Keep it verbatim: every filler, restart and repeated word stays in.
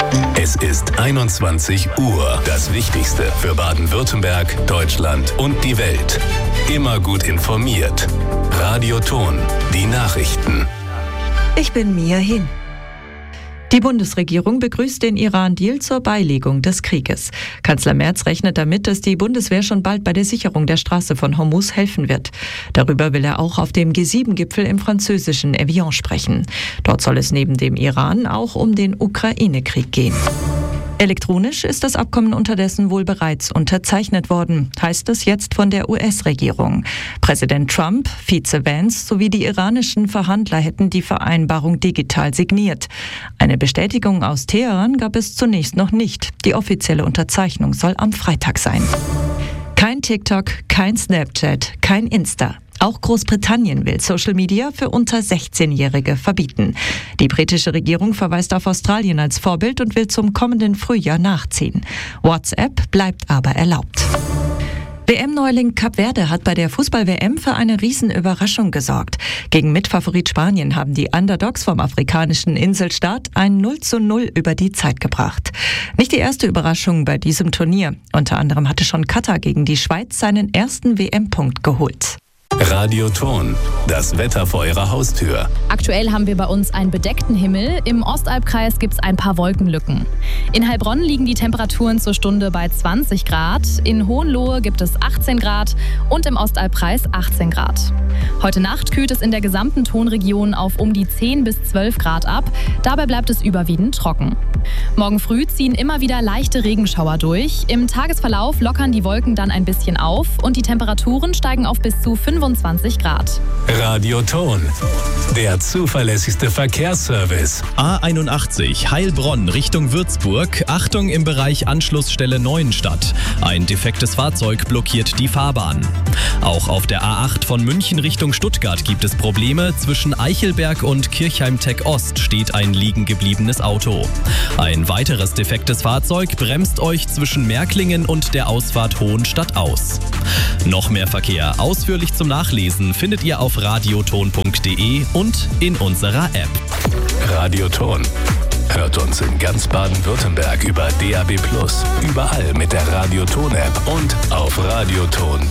Es ist einundzwanzig Uhr. Das Wichtigste für Baden-Württemberg, Deutschland und die Welt. Immer gut informiert. Radio Ton, die Nachrichten. Ich bin Mia Hin. Die Bundesregierung begrüßt den Iran-Deal zur Beilegung des Krieges. Kanzler Merz rechnet damit, dass die Bundeswehr schon bald bei der Sicherung der Straße von Hormuz helfen wird. Darüber will er auch auf dem G sieben Gipfel im französischen Evian sprechen. Dort soll es neben dem Iran auch um den Ukraine-Krieg gehen. Elektronisch ist das Abkommen unterdessen wohl bereits unterzeichnet worden, heißt es jetzt von der U S-Regierung. Präsident Trump, Vize Vance sowie die iranischen Verhandler hätten die Vereinbarung digital signiert. Eine Bestätigung aus Teheran gab es zunächst noch nicht. Die offizielle Unterzeichnung soll am Freitag sein. Kein TikTok, kein Snapchat, kein Insta. Auch Großbritannien will Social Media für unter sechzehnjährige verbieten. Die britische Regierung verweist auf Australien als Vorbild und will zum kommenden Frühjahr nachziehen. WhatsApp bleibt aber erlaubt. W M-Neuling Kap Verde hat bei der Fußball-W M für eine Riesenüberraschung gesorgt. Gegen Mitfavorit Spanien haben die Underdogs vom afrikanischen Inselstaat ein null zu null über die Zeit gebracht. Nicht die erste Überraschung bei diesem Turnier. Unter anderem hatte schon Katar gegen die Schweiz seinen ersten W M-Punkt geholt. Radio Ton, das Wetter vor Ihrer Haustür. Aktuell haben wir bei uns einen bedeckten Himmel. Im Ostalbkreis gibt es ein paar Wolkenlücken. In Heilbronn liegen die Temperaturen zur Stunde bei zwanzig Grad. In Hohenlohe gibt es achtzehn Grad und im Ostalbkreis achtzehn Grad. Heute Nacht kühlt es in der gesamten Tonregion auf um die zehn bis zwölf Grad ab. Dabei bleibt es überwiegend trocken. Morgen früh ziehen immer wieder leichte Regenschauer durch. Im Tagesverlauf lockern die Wolken dann ein bisschen auf und die Temperaturen steigen auf bis zu fünfundzwanzig Grad. Radio Ton, der zuverlässigste Verkehrsservice. A einundachtzig Heilbronn Richtung Würzburg. Achtung im Bereich Anschlussstelle Neuenstadt. Ein defektes Fahrzeug blockiert die Fahrbahn. Auch auf der A acht von München Richtung Stuttgart gibt es Probleme. Zwischen Eichelberg und Kirchheim-Tech Ost steht ein liegen gebliebenes Auto. Ein weiteres defektes Fahrzeug bremst euch zwischen Märklingen und der Ausfahrt Hohenstadt aus. Noch mehr Verkehr ausführlich zum Nachlesen findet ihr auf radioton punkt de und in unserer App. Radio Ton. Hört uns in ganz Baden-Württemberg über D A B plus, überall mit der Radio Ton App und auf radioton